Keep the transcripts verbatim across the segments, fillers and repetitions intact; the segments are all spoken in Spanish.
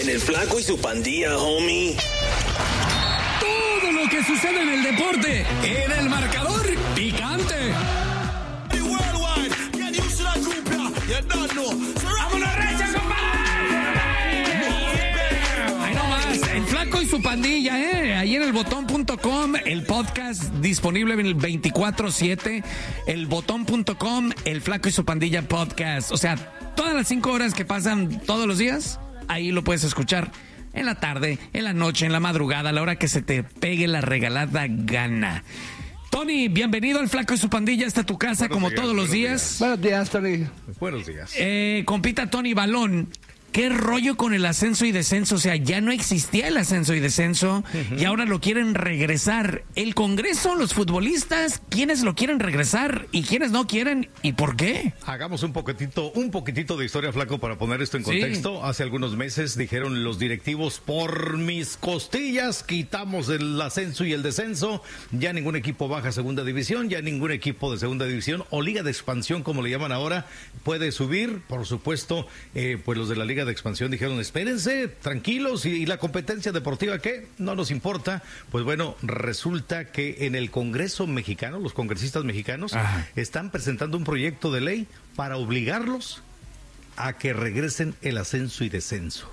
En el Flaco y su Pandilla, homie. Todo lo que sucede en el deporte, en el marcador picante. ¡Vámonos, recha, compadre! Ahí nomás, el Flaco y su Pandilla, ¿eh? Ahí en el botón punto com, el podcast disponible en el veinticuatro siete, el botón punto com, el Flaco y su Pandilla podcast. O sea, todas las cinco horas que pasan todos los días, ahí lo puedes escuchar. En la tarde, en la noche, en la madrugada, a la hora que se te pegue la regalada gana. Tony, bienvenido al Flaco y su Pandilla. Esta es tu casa, buenos como días, todos los días. días. Buenos días, Tony. Buenos días. Eh, compita Tony Balón. ¿Qué rollo con el ascenso y descenso? O sea, ya no existía el ascenso y descenso uh-huh. y ahora lo quieren regresar. ¿El Congreso, los futbolistas, quiénes lo quieren regresar y quiénes no quieren y por qué? Hagamos un poquitito, un poquitito de historia, Flaco, para poner esto en contexto. Sí. Hace algunos meses dijeron los directivos, por mis costillas quitamos el ascenso y el descenso. Ya ningún equipo baja a segunda división, ya ningún equipo de segunda división o liga de expansión, como le llaman ahora, puede subir. Por supuesto, eh, pues los de la liga de expansión dijeron, espérense, tranquilos, y, y la competencia deportiva, ¿qué? No nos importa. Pues bueno, resulta que en el Congreso mexicano, los congresistas mexicanos Ajá. están presentando un proyecto de ley para obligarlos a que regresen el ascenso y descenso.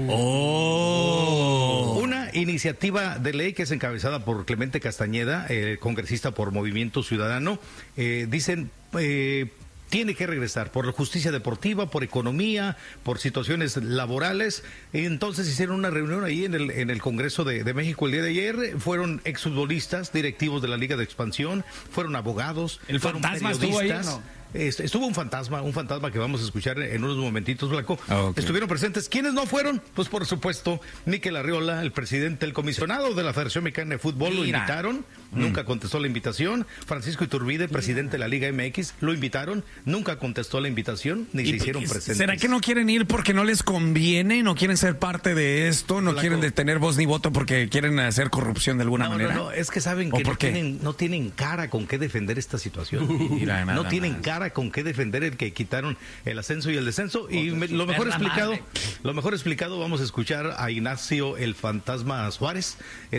Oh. Una iniciativa de ley que es encabezada por Clemente Castañeda, eh, congresista por Movimiento Ciudadano, eh, dicen... Eh, tiene que regresar por justicia deportiva, por economía, por situaciones laborales. Entonces hicieron una reunión ahí en el en el Congreso de, de México el día de ayer. Fueron exfutbolistas, directivos de la Liga de Expansión, fueron abogados, el fueron fantasma estuvo ahí, ¿no? Estuvo un fantasma, un fantasma que vamos a escuchar en unos momentitos, Flaco. Oh, okay. Estuvieron presentes. ¿Quiénes no fueron? Pues por supuesto, Mikel Arriola, el presidente, el comisionado de la Federación Mexicana de Fútbol, Mira. lo invitaron, mm. nunca contestó la invitación. Francisco Iturbide, presidente de la Liga M X, lo invitaron, nunca contestó la invitación, ni se hicieron presentes. ¿Será que no quieren ir porque no les conviene? ¿No quieren ser parte de esto? ¿No Flaco. quieren de tener voz ni voto porque quieren hacer corrupción de alguna no, manera? No, no, es que saben que no tienen, no tienen cara con qué defender esta situación. Mira, no tienen más. cara con qué defender el que quitaron el ascenso y el descenso. Y me, lo mejor explicado, madre. lo mejor explicado, vamos a escuchar a Ignacio el Fantasma Suárez,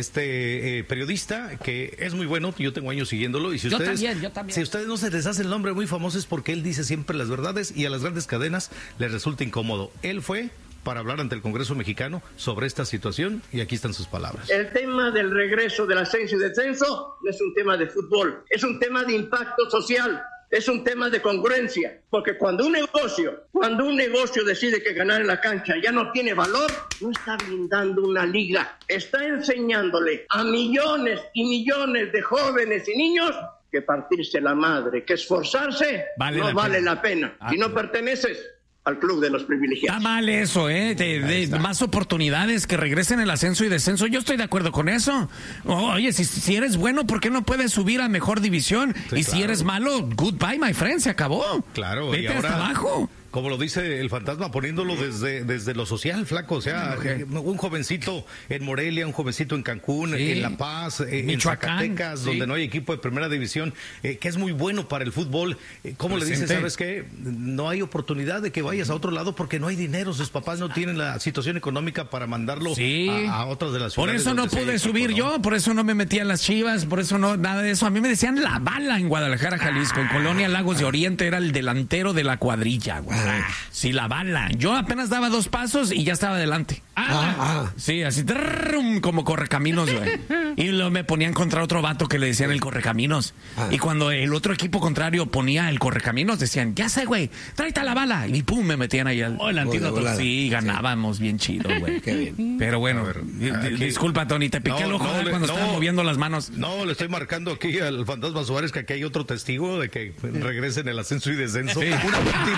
este eh, periodista que es muy bueno, yo tengo años siguiéndolo, y si yo ustedes, también, yo también. si ustedes no se les hace el nombre muy famoso es porque él dice siempre las verdades y a las grandes cadenas les resulta incómodo. Él fue para hablar ante el Congreso mexicano sobre esta situación y aquí están sus palabras. El tema del regreso del ascenso y descenso no es un tema de fútbol, es un tema de impacto social. Es un tema de congruencia, porque cuando un negocio, cuando un negocio decide que ganar en la cancha ya no tiene valor, no está blindando una liga, está enseñándole a millones y millones de jóvenes y niños que partirse la madre, que esforzarse vale no la vale pena. la pena. Ah, si no perteneces al club de los privilegiados. Está mal eso, ¿eh? De, de, más oportunidades, que regresen el ascenso y descenso. Yo estoy de acuerdo con eso. Oye, si, si eres bueno, ¿por qué no puedes subir a mejor división? Sí, y claro. si eres malo, goodbye, my friend, se acabó. Claro. Vete y ahora, hasta abajo. Como lo dice el fantasma, poniéndolo desde, desde lo social, Flaco. O sea, okay. un jovencito en Morelia, un jovencito en Cancún, sí. en La Paz, eh, en Zacatecas, sí. donde no hay equipo de primera división, eh, que es muy bueno para el fútbol. Eh, ¿Cómo Presente. le dices, sabes qué? No hay oportunidad de que vayas a otro lado porque no hay dinero. Sus papás no tienen la situación económica para mandarlo sí. a, a otras de las ciudades. Por eso no pude subir equipo, ¿no? yo, por eso no me metí a las Chivas, por eso no, nada de eso. A mí me decían La Bala en Guadalajara, Jalisco, en Colonia Lagos de Oriente, era el delantero de la cuadrilla, güey. Sí, La Bala. Yo apenas daba dos pasos y ya estaba adelante. Ah, ah. Sí, así trrr, como correcaminos, güey. Y luego me ponían contra otro vato que le decían el correcaminos. Ah. Y cuando el otro equipo contrario ponía el correcaminos, decían, ya sé, güey, tráete a La Bala. Y pum, me metían ahí al oh, el antídoto. Sí, ganábamos sí. bien chido, güey. Qué bien. Pero bueno, ver, aquí... disculpa, Tony, te piqué no, el ojo no, cuando no, estaba moviendo las manos. No, le estoy marcando aquí al Fantasma Suárez que aquí hay otro testigo de que regresen el ascenso y descenso. Sí. Una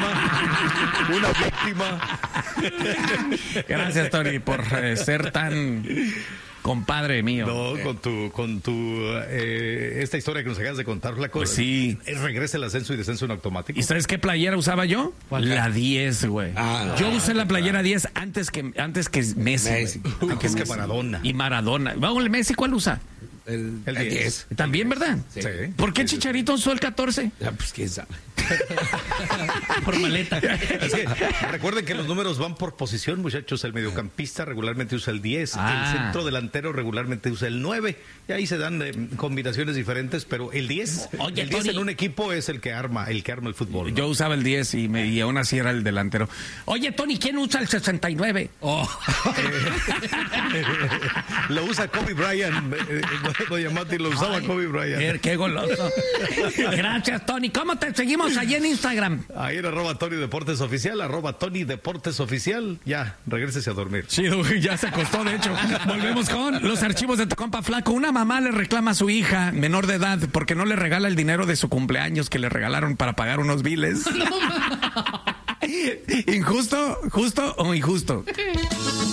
víctima. Una víctima. Gracias, Tony, por eh, ser tan compadre mío. No, con tu, con tu, eh, esta historia que nos acabas de contar, Flaco. Pues sí. Es, regresa el ascenso y descenso en automático. ¿Y sabes qué playera usaba yo? La diez, güey. Ah, yo usé la playera diez antes que, antes que Messi. Messi. Antes que Maradona. Y Maradona. Vamos, Messi, ¿cuál usa? El, El el diez. También, ¿verdad? Sí. ¿Por qué Chicharito usó el catorce? Ah, pues quién sabe. Por maleta. Es que recuerden que los números van por posición, muchachos. El mediocampista regularmente usa el diez, Ah. el centro delantero regularmente usa el nueve, y ahí se dan eh, combinaciones diferentes, pero el diez, Oye, el diez Tony. en un equipo es el que arma, el que arma el fútbol, ¿no? Yo usaba el diez y, me, y aún así era el delantero. Oye, Tony, ¿quién usa el sesenta y nueve? Oh. Lo usa Kobe Bryant, eh, eh, doña Mati, lo usaba Ay, Kobe Bryant. Qué, qué goloso. Gracias, Tony. ¿Cómo te seguimos allí en Instagram? Ahí en arroba Tony Deportes Oficial, arroba Tony Deportes Oficial. Ya, regrésese a dormir. Sí, ya se acostó, de hecho. Volvemos con los archivos de tu compa Flaco. Una mamá le reclama a su hija menor de edad porque no le regala el dinero de su cumpleaños que le regalaron para pagar unos biles. ¿Injusto, justo o injusto?